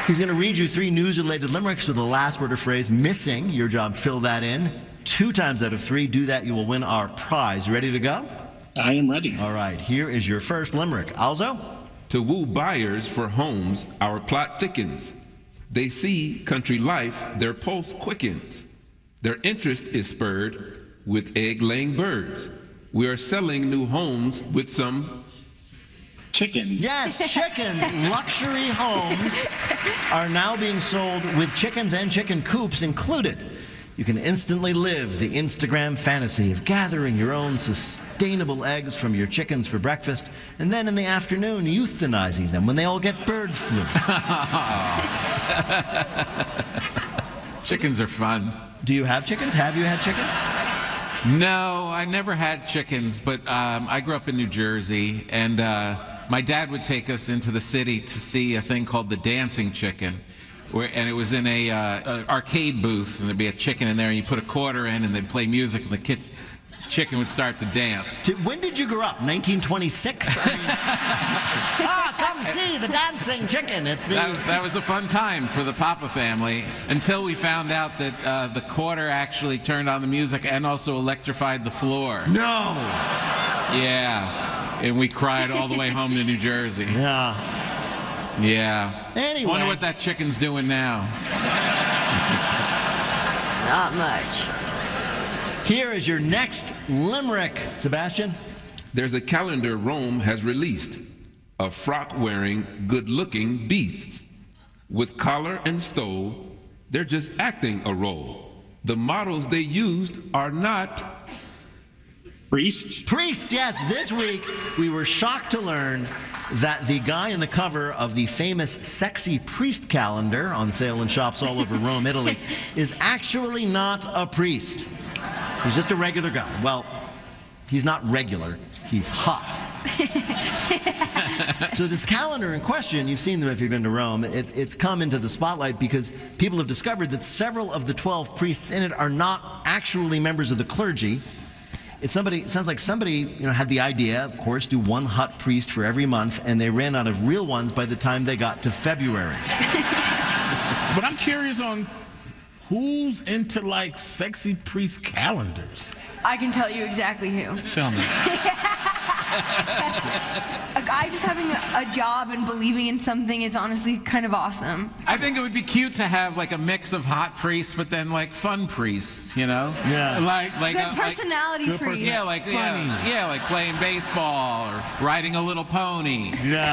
He's going to read you 3 news-related limericks with the last word or phrase missing. Your job, fill that in. 2 times out of 3, do that, you will win our prize. Ready to go? I am ready. All right, here is your first limerick. Alzo? To woo buyers for homes, our plot thickens. They see country life, their pulse quickens. Their interest is spurred with egg-laying birds. We are selling new homes with some chickens. Yes, chickens. Luxury homes are now being sold with chickens and chicken coops included. You can instantly live the Instagram fantasy of gathering your own sustainable eggs from your chickens for breakfast, and then in the afternoon euthanizing them when they all get bird flu. Chickens are fun. Do you have chickens? Have you had chickens? No, I never had chickens, but I grew up in New Jersey, and my dad would take us into the city to see a thing called the Dancing Chicken. And it was in a arcade booth, and there'd be a chicken in there, and you put a quarter in, and they'd play music, and the chicken would start to dance. When did you grow up? 1926? Come see the Dancing Chicken. That was a fun time for the Papa family, until we found out that the quarter actually turned on the music and also electrified the floor. No! Yeah, and we cried all the way home to New Jersey. Yeah. Yeah. Anyway. Wonder what that chicken's doing now. Not much. Here is your next limerick, Sebastian. There's a calendar Rome has released of frock-wearing, good-looking beasts. With collar and stole, they're just acting a role. The models they used are not priests. Priests, yes. This week, we were shocked to learn that the guy in the cover of the famous Sexy Priest calendar on sale in shops all over Rome, Italy, is actually not a priest. He's just a regular guy. Well, he's not regular. He's hot. So this calendar in question, you've seen them if you've been to Rome, it's come into the spotlight because people have discovered that several of the 12 priests in it are not actually members of the clergy. It sounds like somebody had the idea, of course, do one hot priest for every month, and they ran out of real ones by the time they got to February. But I'm curious on who's into, like, sexy priest calendars. I can tell you exactly who. Tell me. A guy just having a job and believing in something is honestly kind of awesome. I think it would be cute to have like a mix of hot priests, but then like fun priests, you know? Yeah. Like good personality priest. Yeah, like like playing baseball or riding a little pony. Yeah.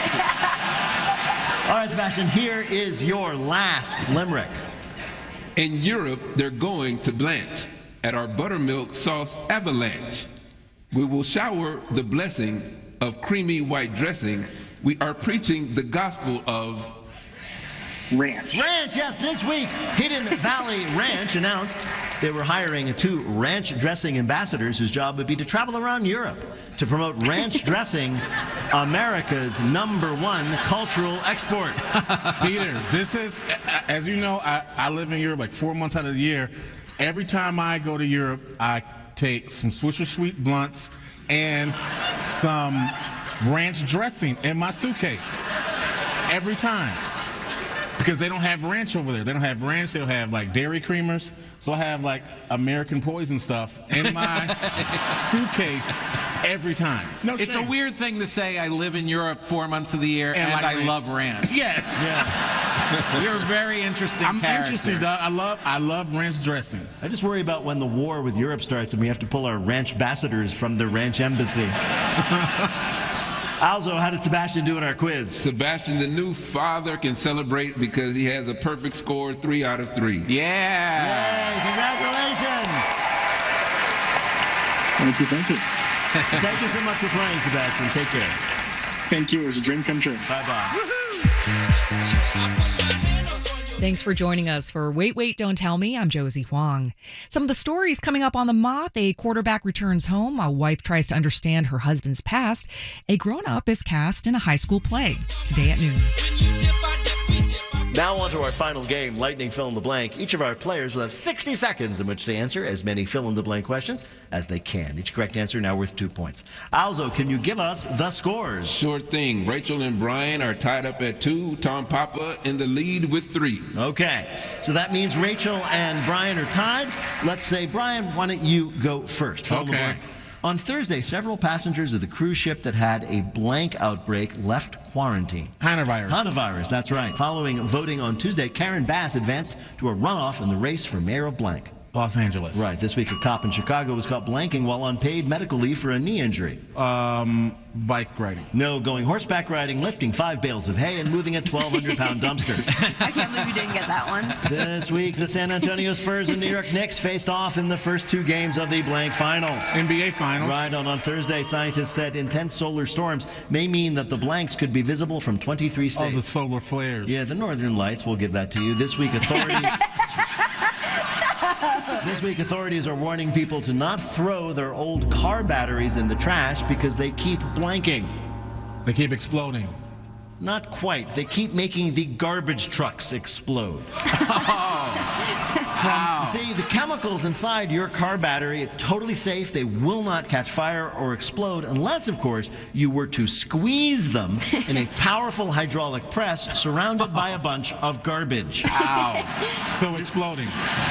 All right, Sebastian, here is your last limerick. In Europe, they're going to blanch at our buttermilk sauce avalanche. We will shower the blessing of creamy white dressing. We are preaching the gospel of ranch. Ranch, yes. This week, Hidden Valley Ranch announced they were hiring 2 ranch dressing ambassadors whose job would be to travel around Europe to promote ranch dressing, America's #1 cultural export. Peter, this is, as you know, I live in Europe like 4 months out of the year. Every time I go to Europe, I take some Swisher Sweet Blunts and some ranch dressing in my suitcase. Every time. Because they don't have ranch over there. They don't have ranch. They don't have, like, dairy creamers. So I have, like, American poison stuff in my suitcase every time. No shame. It's a weird thing to say, I live in Europe 4 months of the year and like I ranch. love ranch. Yes. Yeah. You're a very interesting I'm character. interested, dog. I love ranch dressing. I just worry about when the war with Europe starts and we have to pull our ranch ambassadors from the ranch embassy. Alzo, how did Sebastian do in our quiz? Sebastian, the new father, can celebrate because he has a perfect score, 3 out of 3. Yeah. Yay, congratulations. Thank you, thank you. Thank you so much for playing, Sebastian. Take care. Thank you. It was a dream come true. Bye-bye. Thanks for joining us for Wait, Wait, Don't Tell Me. I'm Josie Huang. Some of the stories coming up on The Moth: a quarterback returns home, a wife tries to understand her husband's past, a grown-up is cast in a high school play. Today at noon. Now on to our final game, Lightning Fill in the Blank. Each of our players will have 60 seconds in which to answer as many fill-in-the-blank questions as they can. Each correct answer now worth 2 points. Alzo, can you give us the scores? Sure thing. Rachel and Brian are tied up at 2. Tom Papa in the lead with 3. Okay, so that means Rachel and Brian are tied. Let's say, Brian, why don't you go first? Fill in the Okay. blank. On Thursday, several passengers of the cruise ship that had a blank outbreak left quarantine. Hanavirus. Hanavirus, that's right. Following voting on Tuesday, Karen Bass advanced to a runoff in the race for mayor of blank. Los Angeles. Right, this week a cop in Chicago was caught blanking while on paid medical leave for a knee injury. Bike riding. No, going horseback riding, lifting 5 bales of hay, and moving a 1,200-pound dumpster. I can't believe you didn't get that one. This week, the San Antonio Spurs and New York Knicks faced off in the first 2 games of the blank finals. NBA Finals. Right, on Thursday, scientists said intense solar storms may mean that the blanks could be visible from 23 states. Oh, the solar flares. Yeah, the Northern Lights, we'll give that to you. This week, authorities are warning people to not throw their old car batteries in the trash because they keep blanking. They keep exploding. Not quite. They keep making the garbage trucks explode. See, the chemicals inside your car battery are totally safe. They will not catch fire or explode unless, of course, you were to squeeze them in a powerful hydraulic press surrounded by a bunch of garbage. Ow. So exploding.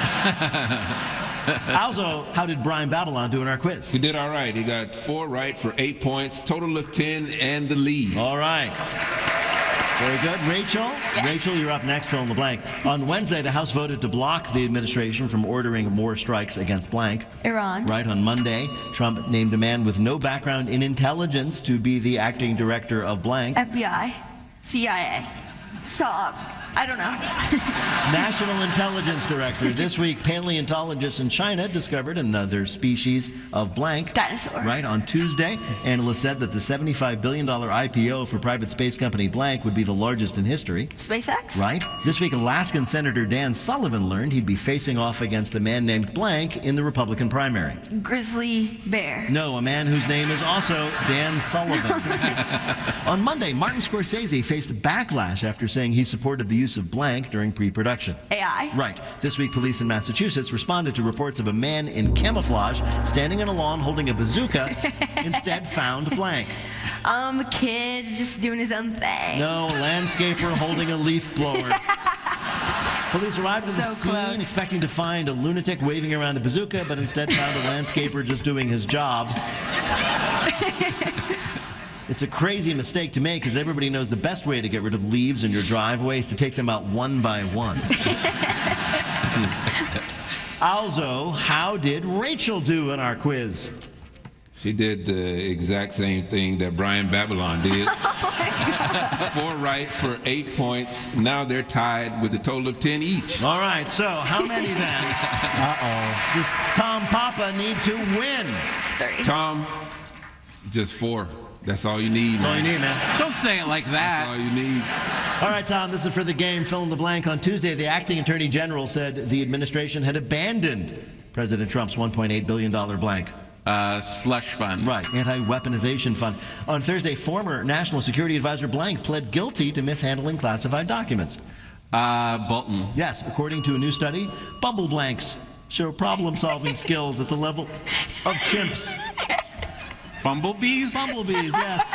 Also, how did Brian Babylon do in our quiz? He did all right. He got 4 right for 8 points, total of 10, and the lead. All right. Very good. Rachel? Yes. Rachel, you're up next, fill in the blank. On Wednesday, the House voted to block the administration from ordering more strikes against blank. Iran. Right, on Monday, Trump named a man with no background in intelligence to be the acting director of blank. FBI. CIA. Stop. I don't know. National Intelligence Director. This week, paleontologists in China discovered another species of blank. Dinosaur. Right, on Tuesday, analysts said that the $75 billion IPO for private space company blank would be the largest in history. SpaceX. Right. This week, Alaskan Senator Dan Sullivan learned he'd be facing off against a man named blank in the Republican primary. Grizzly bear. No, a man whose name is also Dan Sullivan. On Monday, Martin Scorsese faced backlash after saying he supported the use of blank during pre-production. AI. Right. This week, police in Massachusetts responded to reports of a man in camouflage standing on a lawn holding a bazooka, instead found blank. A kid just doing his own thing. No, a landscaper holding a leaf blower. Police arrived at the So scene close. expecting to find a lunatic waving around a bazooka, but instead found a landscaper just doing his job. It's a crazy mistake to make because everybody knows the best way to get rid of leaves in your driveway is to take them out one by one. Also, how did Rachel do in our quiz? She did the exact same thing that Brian Babylon did. 4 right for 8 points. Now they're tied with a total of 10 each. All right, so how many then? Does Tom Papa need to win? 30. Tom, just 4. That's all you need. That's all you need, man. Don't say it like That's all that. you need. All right, Tom, this is for the game. Fill in the blank. On Tuesday, the acting attorney general said the administration had abandoned President Trump's $1.8 billion blank. Slush fund. Right, anti-weaponization fund. On Thursday, former National Security Advisor blank pled guilty to mishandling classified documents. Bolton. Yes, according to a new study, bumble blanks show problem-solving skills at the level of chimps. Bumblebees? Bumblebees, yes.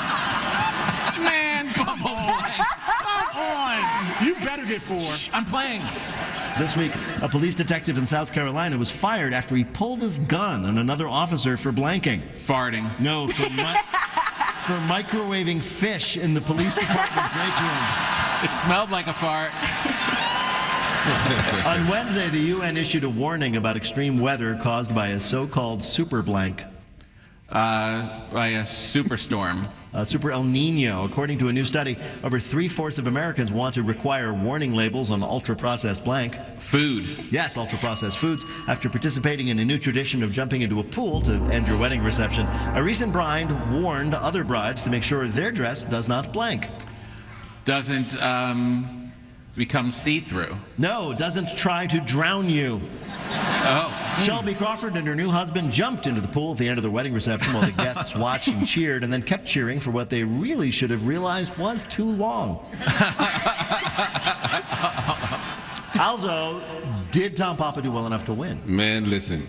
Man, bumblebees. Come on. You better get 4. I'm playing. This week, a police detective in South Carolina was fired after he pulled his gun on another officer for blanking. Farting. No, for microwaving fish in the police department break room. It smelled like a fart. On Wednesday, the UN issued a warning about extreme weather caused by a so-called super blank. By a superstorm. Super El Nino. According to a new study, over 3/4 of Americans want to require warning labels on ultra-processed blank. Food. Yes, ultra-processed foods. After participating in a new tradition of jumping into a pool to end your wedding reception, a recent bride warned other brides to make sure their dress does not blank. Doesn't become see-through. No, doesn't try to drown you. Oh. Shelby Crawford and her new husband jumped into the pool at the end of their wedding reception while the guests watched and cheered and then kept cheering for what they really should have realized was too long. Alzo, did Tom Papa do well enough to win? Man, listen.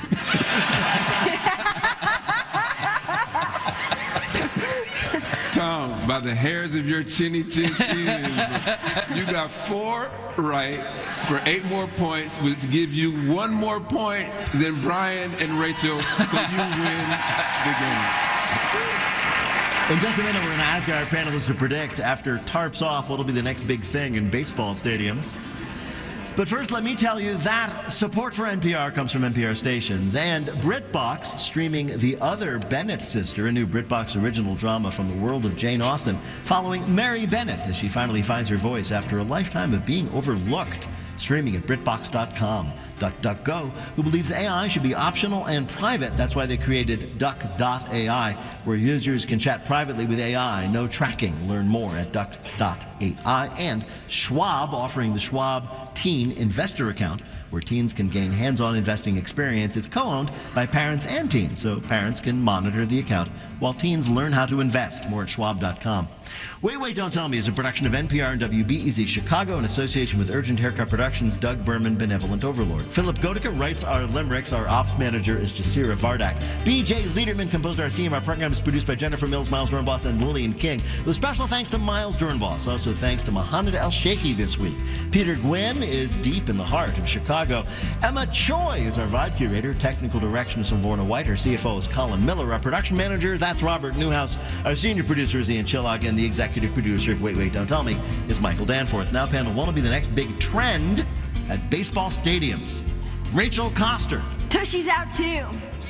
Tom, by the hairs of your chinny chin chin, you got 4 right for 8 more points, which give you 1 more point than Brian and Rachel, so you win the game. In just a minute, we're going to ask our panelists to predict, after tarps off, what'll be the next big thing in baseball stadiums. But first, let me tell you that support for NPR comes from NPR stations and BritBox, streaming The Other Bennett Sister, a new BritBox original drama from the world of Jane Austen, following Mary Bennett as she finally finds her voice after a lifetime of being overlooked. Streaming at BritBox.com. DuckDuckGo, who believes AI should be optional and private. That's why they created Duck.ai, where users can chat privately with AI, no tracking. Learn more at Duck.ai. And Schwab, offering the Schwab Teen Investor Account, where teens can gain hands-on investing experience. It's co-owned by parents and teens, so parents can monitor the account while teens learn how to invest. More at Schwab.com. Wait, Don't Tell Me is a production of NPR and WBEZ Chicago in association with Urgent Haircut Productions, Doug Berman, Benevolent Overlord. Philip Godica writes our limericks. Our ops manager is Jasira Vardak. BJ Liederman composed our theme. Our program is produced by Jennifer Mills, Miles Dornbos, and Lillian King. With special thanks to Miles Dornbos. Also thanks to Mohamed El-Sheikhy this week. Peter Gwynn is deep in the heart of Chicago. Emma Choi is our vibe curator. Technical direction is from Lorna White. Our CFO is Colin Miller. Our production manager, that's Robert Newhouse. Our senior producer is Ian Chillock, and the executive producer of Wait, Don't Tell Me is Michael Danforth. Now, panel, what will be the next big trend at baseball stadiums? Rachel Coster. Tushy's out too.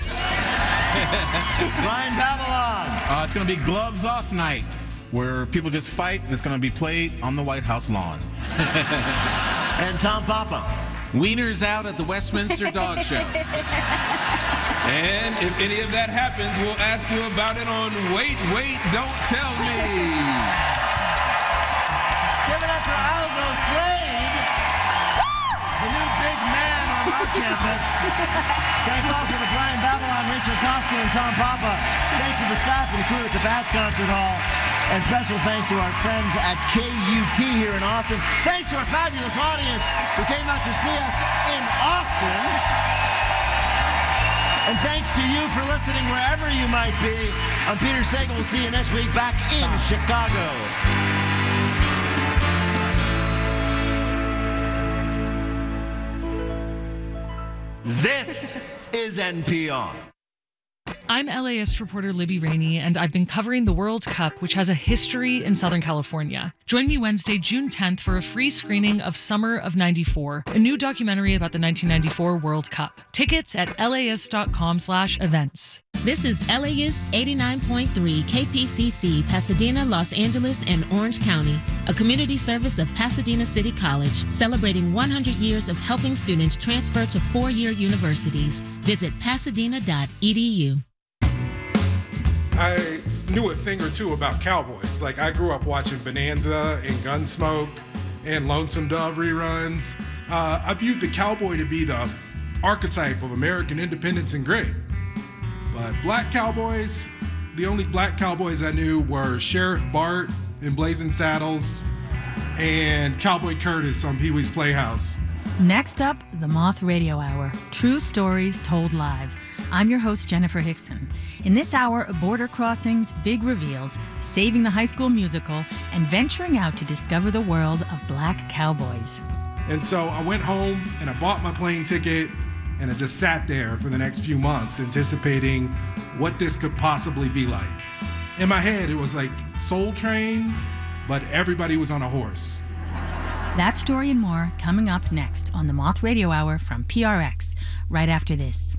Brian Babylon. It's going to be gloves off night, where people just fight, and it's going to be played on the White House lawn. And Tom Papa. Wieners out at the Westminster Dog Show. And if any of that happens, we'll ask you about it on Wait, Don't Tell Me. Give it up for Alzo Slade, the new big man on our campus. Thanks also to Brian Babylon, Rachel Coster, and Tom Papa. Thanks to the staff and crew at the Bass Concert Hall. And special thanks to our friends at KUT here in Austin. Thanks to our fabulous audience who came out to see us in Austin. And thanks to you for listening wherever you might be. I'm Peter Sagal. We'll see you next week back in Chicago. This is NPR. I'm LAist reporter Libby Rainey, and I've been covering the World Cup, which has a history in Southern California. Join me Wednesday, June 10th for a free screening of Summer of 94, a new documentary about the 1994 World Cup. Tickets at laist.com/events. This is LAist 89.3 KPCC, Pasadena, Los Angeles, and Orange County, a community service of Pasadena City College, celebrating 100 years of helping students transfer to 4-year universities. Visit pasadena.edu. I knew a thing or two about cowboys. Like, I grew up watching Bonanza and Gunsmoke and Lonesome Dove reruns. I viewed the cowboy to be the archetype of American independence and grit. But black cowboys, the only black cowboys I knew were Sheriff Bart in Blazing Saddles and Cowboy Curtis on Pee-wee's Playhouse. Next up, the Moth Radio Hour, true stories told live. I'm your host, Jennifer Hickson. In this hour, border crossings, big reveals, saving the High School Musical, and venturing out to discover the world of black cowboys. And so I went home and I bought my plane ticket, and I just sat there for the next few months anticipating what this could possibly be like. In my head, it was like Soul Train, but everybody was on a horse. That story and more coming up next on the Moth Radio Hour from PRX, right after this.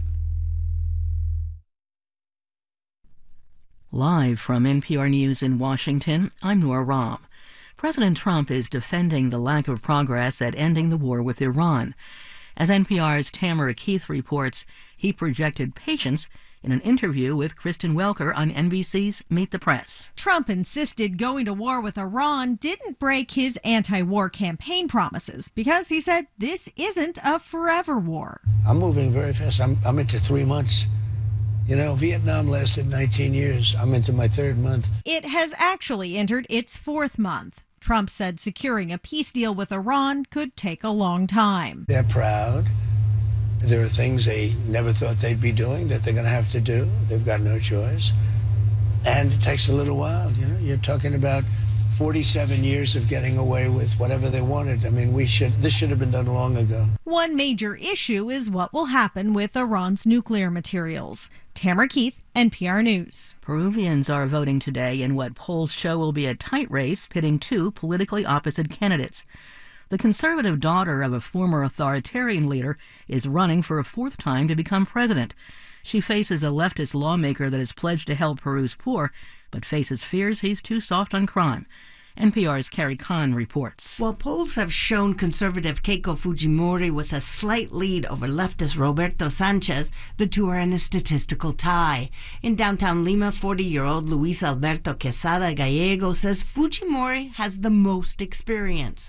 Live from NPR News in Washington, I'm Noor Rahm. President Trump is defending the lack of progress at ending the war with Iran. As NPR's Tamara Keith reports, he projected patience in an interview with Kristen Welker on NBC's Meet the Press. Trump insisted going to war with Iran didn't break his anti-war campaign promises because he said this isn't a forever war. I'm moving very fast. I'm into 3 months. You know, Vietnam lasted 19 years. I'm into my 3rd month. It has actually entered its 4th month. Trump said securing a peace deal with Iran could take a long time. They're proud. There are things they never thought they'd be doing that they're going to have to do. They've got no choice. And it takes a little while. You know, you're talking about 47 years of getting away with whatever they wanted. I mean, this should have been done long ago. One major issue is what will happen with Iran's nuclear materials. Tamara Keith, NPR News. Peruvians are voting today in what polls show will be a tight race pitting two politically opposite candidates. The conservative daughter of a former authoritarian leader is running for a fourth time to become president. She faces a leftist lawmaker that has pledged to help Peru's poor, but faces fears he's too soft on crime. NPR's Carrie Kahn reports. While polls have shown conservative Keiko Fujimori with a slight lead over leftist Roberto Sanchez, the two are in a statistical tie. In downtown Lima, 40-year-old Luis Alberto Quesada Gallego says Fujimori has the most experience.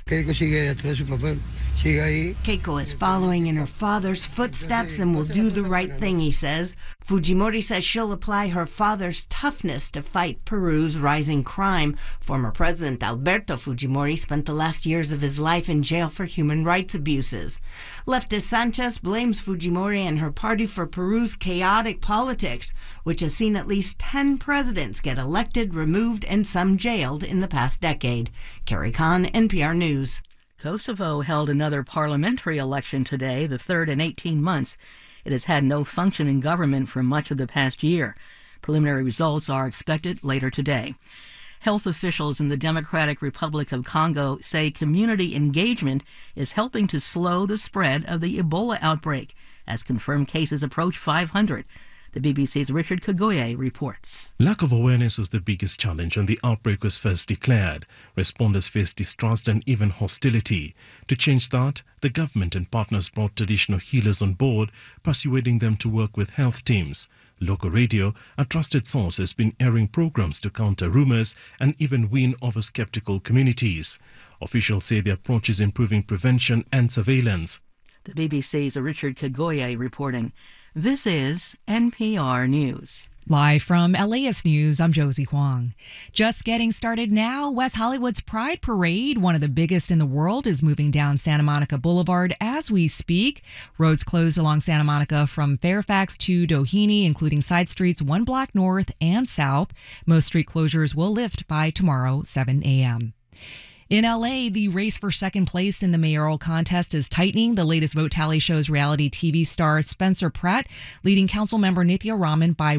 Keiko is following in her father's footsteps and will do the right thing, he says. Fujimori says she'll apply her father's toughness to fight Peru's rising crime. Former President Alberto Fujimori spent the last years of his life in jail for human rights abuses. Leftist Sanchez blames Fujimori and her party for Peru's chaotic politics, which has seen at least 10 presidents get elected, removed, and some jailed in the past decade. Carrie Kahn, NPR News. Kosovo held another parliamentary election today, the third in 18 months. It has had no functioning government for much of the past year. Preliminary results are expected later today. Health officials in the Democratic Republic of Congo say community engagement is helping to slow the spread of the Ebola outbreak as confirmed cases approach 500. The BBC's Richard Kagoye reports. Lack of awareness was the biggest challenge when the outbreak was first declared. Responders faced distrust and even hostility. To change that, the government and partners brought traditional healers on board, persuading them to work with health teams. Local radio, a trusted source, has been airing programs to counter rumors and even win over skeptical communities. Officials say the approach is improving prevention and surveillance. The BBC's Richard Kagoye reporting. This is NPR News. Live from LAist News, I'm Josie Huang. Just getting started now, West Hollywood's Pride Parade, one of the biggest in the world, is moving down Santa Monica Boulevard as we speak. Roads closed along Santa Monica from Fairfax to Doheny, including side streets 1 block north and south. Most street closures will lift by tomorrow, 7 a.m. In LA, the race for second place in the mayoral contest is tightening. The latest vote tally shows reality TV star Spencer Pratt leading Councilmember Nithya Raman by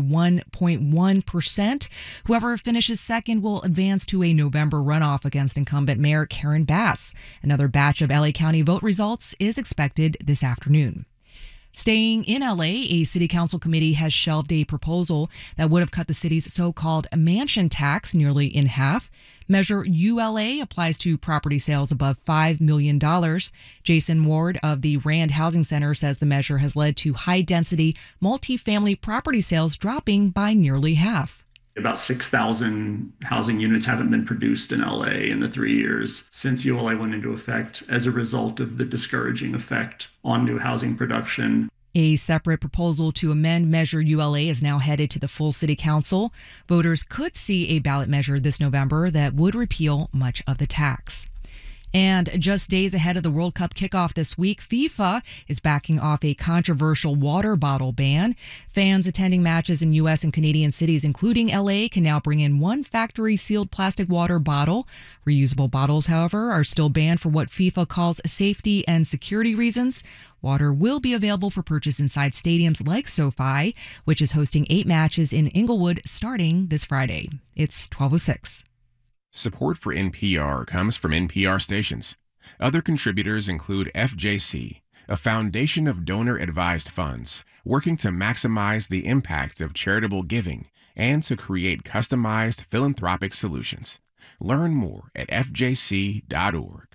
1.1%. Whoever finishes second will advance to a November runoff against incumbent Mayor Karen Bass. Another batch of LA County vote results is expected this afternoon. Staying in LA, a city council committee has shelved a proposal that would have cut the city's so-called mansion tax nearly in half. Measure ULA applies to property sales above $5 million. Jason Ward of the Rand Housing Center says the measure has led to high-density multifamily property sales dropping by nearly half. About 6,000 housing units haven't been produced in LA in the 3 years since ULA went into effect as a result of the discouraging effect on new housing production. A separate proposal to amend Measure ULA is now headed to the full city council. Voters could see a ballot measure this November that would repeal much of the tax. And just days ahead of the World Cup kickoff this week, FIFA is backing off a controversial water bottle ban. Fans attending matches in U.S. and Canadian cities, including L.A., can now bring in one factory-sealed plastic water bottle. Reusable bottles, however, are still banned for what FIFA calls safety and security reasons. Water will be available for purchase inside stadiums like SoFi, which is hosting 8 matches in Inglewood starting this Friday. It's 12:06. Support for NPR comes from NPR stations. Other contributors include FJC, a foundation of donor-advised funds working to maximize the impact of charitable giving and to create customized philanthropic solutions. Learn more at fjc.org.